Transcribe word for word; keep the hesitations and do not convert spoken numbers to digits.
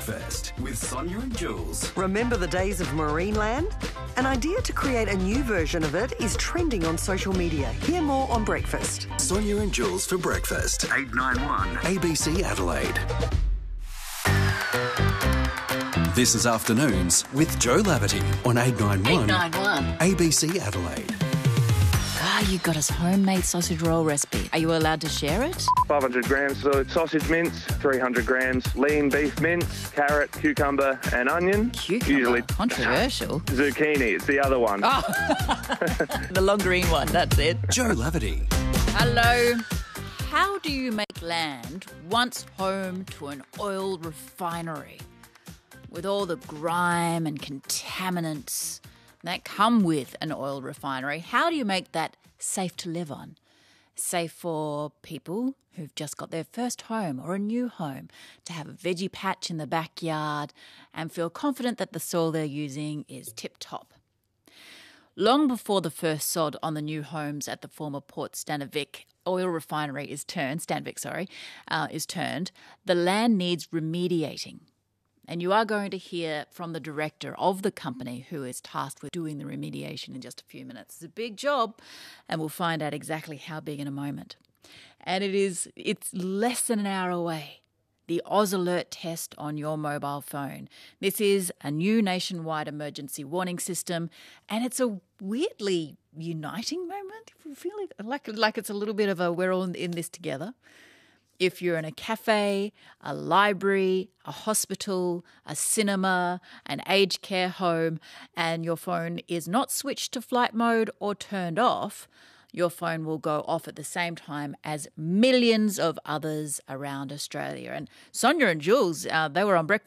Breakfast with Sonia and Jules. Remember the days of Marineland? An idea to create a new version of it is trending on social media. Hear more on Breakfast. Sonia and Jules for breakfast. eight nine one A B C Adelaide. This is Afternoons with Joe Laverty on eight nine one eight nine one A B C Adelaide. Ah, you got us homemade sausage roll recipe. Are you allowed to share it? five hundred grams of sausage mince, three hundred grams lean beef mince, carrot, cucumber and onion. Cucumber? Usually Controversial. zucchini, it's the other one. Oh, the long green one, that's it. Joe Laverty. Hello. How do you make land once home to an oil refinery? With all the grime and contaminants that come with an oil refinery, how do you make that safe to live on? Safe for people who've just got their first home or a new home, to have a veggie patch in the backyard and feel confident that the soil they're using is tip-top. Long before the first sod on the new homes at the former Port Stanavik oil refinery is turned, Stanvik, sorry, uh, is turned, the land needs remediating. And you are going to hear from the director of the company who is tasked with doing the remediation in just a few minutes. It's a big job, and we'll find out exactly how big in a moment. And it is, it's less than an hour away. The Oz Alert test on your mobile phone. This is a new nationwide emergency warning system, and it's a weirdly uniting moment. If you feel like, like, like it's a little bit of a we're all in this together. If you're in a cafe, a library, a hospital, a cinema, an aged care home, and your phone is not switched to flight mode or turned off, your phone will go off at the same time as millions of others around Australia. And Sonia and Jules, uh, they were on breakfast